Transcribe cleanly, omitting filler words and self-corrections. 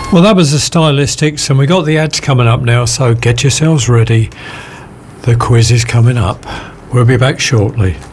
Well, that was the Stylistics, and we got the ads coming up now, so get yourselves ready. The quiz is coming up. We'll be back shortly.